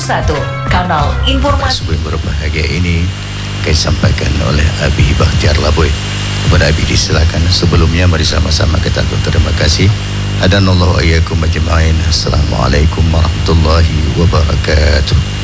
Kanal Informasi. Sebuah berbahagia ini disampaikan oleh Abi Bahtiar Laboy. Kepada Abi disilakan. Sebelumnya mari sama-sama kita terima kasih. Hadanallahu ayyakum ajma'in. Assalamualaikum warahmatullahi wabarakatuh.